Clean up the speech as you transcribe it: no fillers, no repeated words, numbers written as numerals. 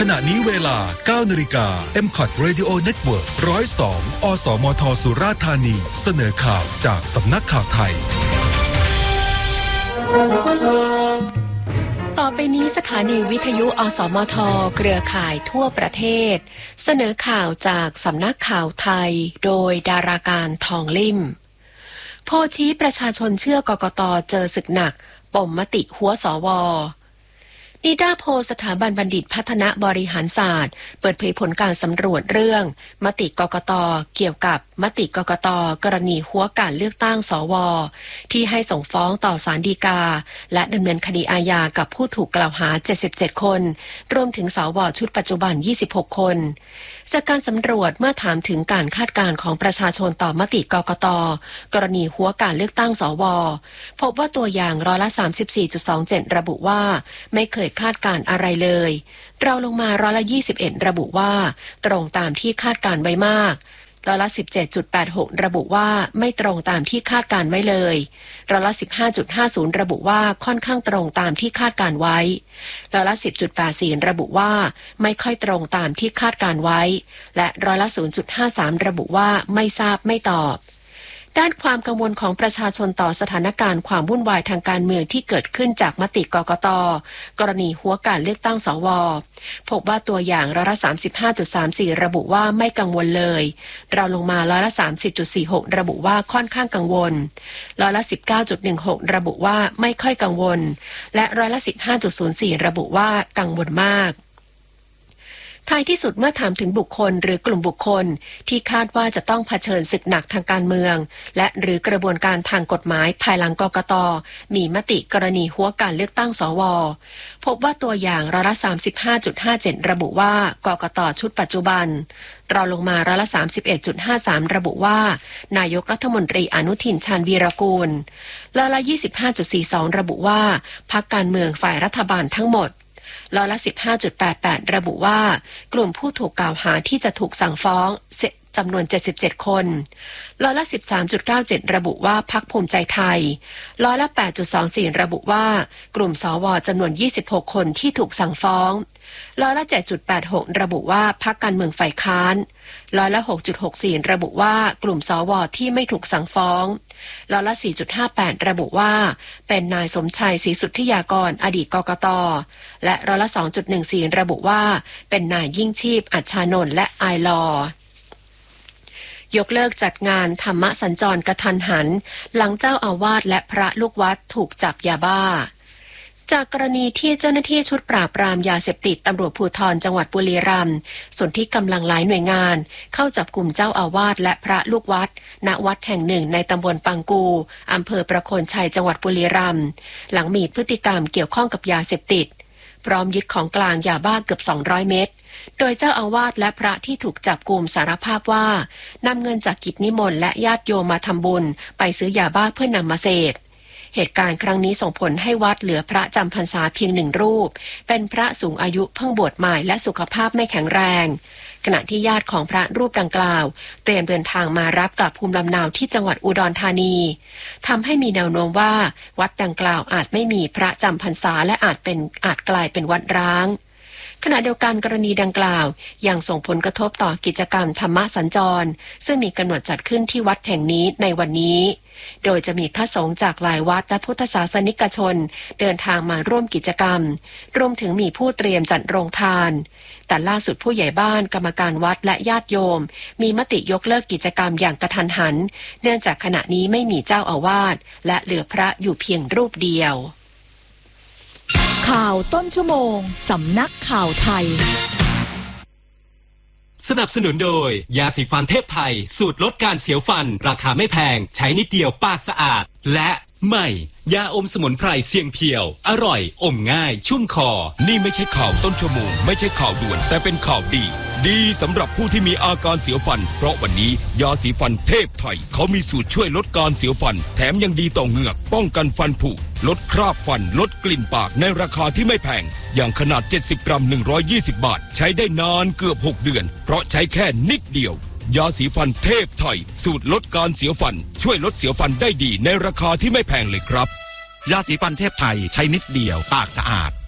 ขณะนี้เวลา 9 นาฬิกา MCOT Radio Network 102 อสมทสุราษฎร์ธานีเสนอข่าวจากสำนักข่าวไทยต่อไปนี้สถานีวิทยุอสมทเครือข่ายทั่วประเทศเสนอข่าวจากสำนักข่าวไทยโดยดาราการทองลิ่มโพชี้ประชาชนเชื่อกกต.เจอศึกหนักปมมติหัวสว.นิดาโพสถาบันบัณฑิตพัฒนาบริหารศาสตร์เปิดเผยผลการสำรวจเรื่องมติกกต.เกี่ยวกับมติกกต.กรณีหัวการเลือกตั้งสว.ที่ให้ส่งฟ้องต่อศาลฎีกาและดำเนินคดีอาญากับผู้ถูกกล่าวหา77คนรวมถึงสว.ชุดปัจจุบัน26คนจากการสำรวจเมื่อถามถึงการคาดการณ์ของประชาชนต่อมติกกต.กรณีหัวการเลือกตั้งสว.พบว่าตัวอย่าง34.27%ระบุว่าไม่เคยคาดการณ์อะไรเลยเราลงมา21%ระบุว่าตรงตามที่คาดการณ์ไว้มาก17.86% ระบุว่าไม่ตรงตามที่คาดการณ์ไว้เลย15.50% ระบุว่าค่อนข้างตรงตามที่คาดการณ์ไว้10.84% ระบุว่าไม่ค่อยตรงตามที่คาดการณ์ไว้และ0.53% ระบุว่าไม่ทราบไม่ตอบด้านความกังวลของประชาชนต่อสถานการณ์ความวุ่นวายทางการเมืองที่เกิดขึ้นจากมติกกต.กรณีหัวการเลือกตั้งสว.พบว่าตัวอย่าง35.34% ระบุว่าไม่กังวลเลยเราลงมา30.46% ระบุว่าค่อนข้างกังวล19.16% ระบุว่าไม่ค่อยกังวลและ15.04% ระบุว่ากังวลมากท้ายที่สุดเมื่อถามถึงบุคคลหรือกลุ่มบุคคลที่คาดว่าจะต้องเผชิญศึกหนักทางการเมืองและหรือกระบวนการทางกฎหมายภายหลังกกต.มีมติกรณีหัวการเลือกตั้งสว.พบว่าตัวอย่าง35.57% ระบุว่ากกต.ชุดปัจจุบันเราลงมา31.53% ระบุว่านายกรัฐมนตรีอนุทินชาญวีรกูล25.42% ระบุว่าพรรคการเมืองฝ่ายรัฐบาลทั้งหมด15.88% ระบุว่ากลุ่มผู้ถูกกล่าวหาที่จะถูกสั่งฟ้องจำนวน77คน13.97% ระบุว่าพรรคภูมิใจไทย8.24% ระบุว่ากลุ่มสว.จำนวน26คนที่ถูกสั่งฟ้อง7.86% ระบุว่าพรรคการเมืองฝ่ายค้าน6.64% ระบุว่ากลุ่มสว.ที่ไม่ถูกสั่งฟ้อง4.58% ระบุว่าเป็นนายสมชัยศรีสุทธิยากรอดีตกกต.และ2.14% ระบุว่าเป็นนายยิ่งชีพอัชชานนท์และไอลอยกเลิกจัดงานธรรมสัญจรกทันหันหลังเจ้าอาวาสและพระลูกวัดถูกจับยาบ้าจากกรณีที่เจ้าหน้าที่ชุดปราบปรามยาเสพติดตำรวจภูธรจังหวัดบุรีรัมย์ส่วนที่กำลังหลายหน่วยงานเข้าจับกลุ่มเจ้าอาวาสและพระลูกวัดณวัดแห่งหนึ่งในตำบลปังกูอำเภอประโคนชัยจังหวัดบุรีรัมย์หลังมีพฤติกรรมเกี่ยวข้องกับยาเสพติดพร้อมยึดของกลางยาบ้าเกือบ200เม็ดโดยเจ้าอาวาสและพระที่ถูกจับกุมสารภาพว่านำเงินจากกิจนิมนต์และญาติโยมมาทำบุญไปซื้อยาบ้าเพื่อนำมาเสพเหตุการณ์ครั้งนี้ส่งผลให้วัดเหลือพระจำพรรษาเพียง1 รูปเป็นพระสูงอายุเพิ่งบวชใหม่และสุขภาพไม่แข็งแรงขณะที่ญาติของพระรูปดังกล่าวเตรียมเดินทางมารับกลับภูมิลำเนาที่จังหวัดอุดรธานีทำให้มีแนวโน้มว่าวัดดังกล่าวอาจไม่มีพระจำพรรษาและอาจกลายเป็นวัดร้างขณะเดียวกันกรณีดังกล่าวยังส่งผลกระทบต่อกิจกรรมธรรมสัญจรซึ่งมีกำหนดจัดขึ้นที่วัดแห่งนี้ในวันนี้โดยจะมีพระสงฆ์จากหลายวัดและพุทธศาสนิกชนเดินทางมาร่วมกิจกรรมรวมถึงมีผู้เตรียมจัดโรงทานแต่ล่าสุดผู้ใหญ่บ้านกรรมการวัดและญาติโยมมีมติยกเลิกกิจกรรมอย่างกระทันหันเนื่องจากขณะนี้ไม่มีเจ้าอาวาสและเหลือพระอยู่เพียงรูปเดียวข่าวต้นชั่วโมงสำนักข่าวไทยสนับสนุนโดยยาสีฟันเทพไทยสูตรลดการเสียวฟันราคาไม่แพงใช้นิดเดียวปากสะอาดและใหม่ยาอมสมุนไพรเสียงเพียวอร่อยอมง่ายชุ่มคอนี่ไม่ใช่ข่าวต้นชั่วโมงไม่ใช่ข่าวด่วนแต่เป็นข่าวดีสำหรับผู้ที่มีอาการเสียวฟันเพราะวันนี้ยาสีฟันเทพไทยเขามีสูตรช่วยลดการเสียวฟันแถมยังดีต่อเหงือกป้องกันฟันผุลดคราบฟันลดกลิ่นปากในราคาที่ไม่แพงอย่างขนาด70 กรัม120 บาทใช้ได้นานเกือบ6 เดือนเพราะใช้แค่นิดเดียวยาสีฟันเทพไทยสูตรลดการเสียวฟันช่วยลดเสียวฟันได้ดีในราคาที่ไม่แพงเลยครับยาสีฟันเทพไทยใช้นิดเดียวปากสะอาด